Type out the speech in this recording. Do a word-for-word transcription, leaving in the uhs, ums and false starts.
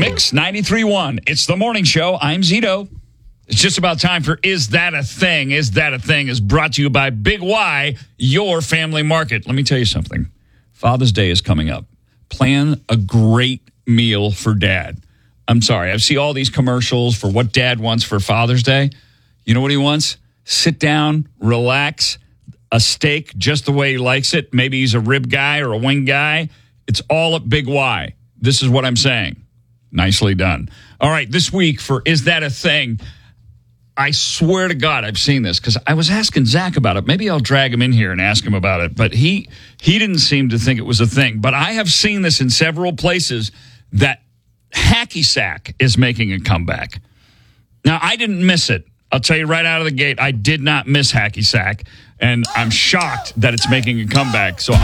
Mix ninety-three point one. It's the morning show. I'm Zito. It's just about time for Is That a Thing? Is That a Thing is brought to you by Big Y, your family market. Let me tell you something. Father's Day is coming up. Plan a great meal for Dad. I'm sorry. I see all these commercials for what Dad wants for Father's Day. You know what he wants? Sit down, relax, a steak just the way he likes it. Maybe he's a rib guy or a wing guy. It's all at Big Y. This is what I'm saying. Nicely done. All right, this week for Is That a Thing? I swear to God, I've seen this because I was asking Zach about it. Maybe I'll drag him in here and ask him about it. But he he didn't seem to think it was a thing. But I have seen this in several places that hacky sack is making a comeback. Now, I didn't miss it. I'll tell you right out of the gate, I did not miss hacky sack. And I'm shocked that it's making a comeback. So